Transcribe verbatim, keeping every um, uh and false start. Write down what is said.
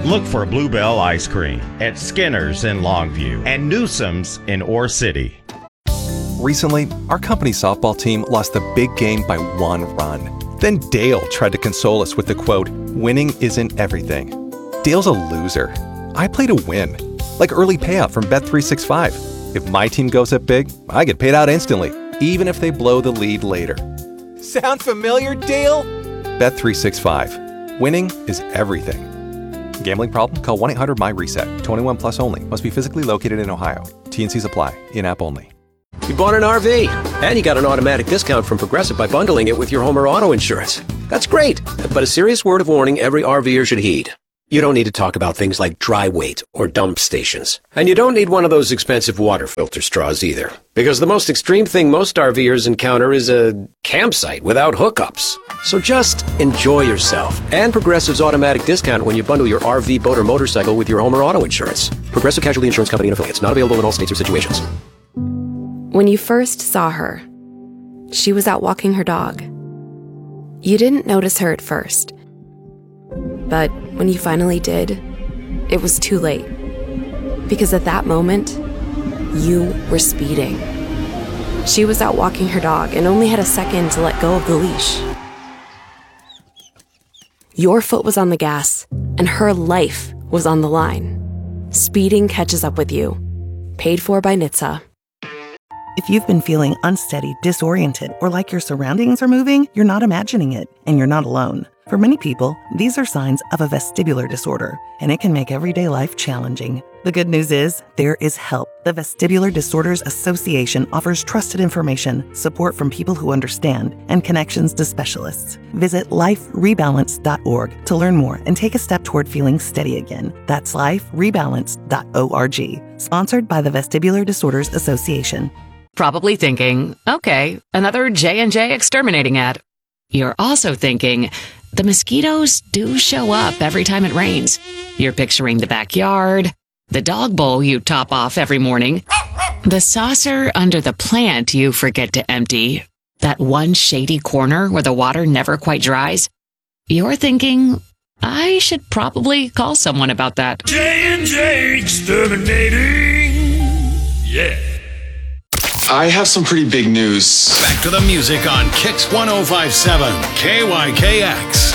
Look for Bluebell Ice Cream at Skinner's in Longview and Newsom's in Ore City. Recently, our company's softball team lost the big game by one run. Then Dale tried to console us with the quote, "Winning isn't everything." Dale's a loser. I play to win. Like early payout from Bet three sixty-five. If my team goes up big, I get paid out instantly, even if they blow the lead later. Sound familiar, Dale? Bet three sixty-five. Winning is everything. Gambling problem? Call one eight hundred M Y reset. twenty-one plus only. Must be physically located in Ohio. T N Cs apply. In-app only. You bought an R V, and you got an automatic discount from Progressive by bundling it with your home or auto insurance. That's great, but a serious word of warning every RVer should heed. You don't need to talk about things like dry weight or dump stations. And you don't need one of those expensive water filter straws either. Because the most extreme thing most RVers encounter is a campsite without hookups. So just enjoy yourself. And Progressive's automatic discount when you bundle your R V, boat, or motorcycle with your home or auto insurance. Progressive Casualty Insurance Company and affiliates. Not available in all states or situations. When you first saw her, she was out walking her dog. You didn't notice her at first. But when you finally did, it was too late. Because at that moment, you were speeding. She was out walking her dog and only had a second to let go of the leash. Your foot was on the gas, and her life was on the line. Speeding catches up with you. Paid for by N H T S A. If you've been feeling unsteady, disoriented, or like your surroundings are moving, you're not imagining it, and you're not alone. For many people, these are signs of a vestibular disorder, and it can make everyday life challenging. The good news is, there is help. The Vestibular Disorders Association offers trusted information, support from people who understand, and connections to specialists. Visit life rebalance dot org to learn more and take a step toward feeling steady again. That's life rebalance dot org. Sponsored by the Vestibular Disorders Association. Probably thinking, okay, another J and J exterminating ad. You're also thinking, the mosquitoes do show up every time it rains. You're picturing the backyard, the dog bowl you top off every morning, the saucer under the plant you forget to empty, that one shady corner where the water never quite dries. You're thinking, I should probably call someone about that. J and J exterminating. Yeah. I have some pretty big news. Back to the music on Kicks one oh five point seven K Y K X.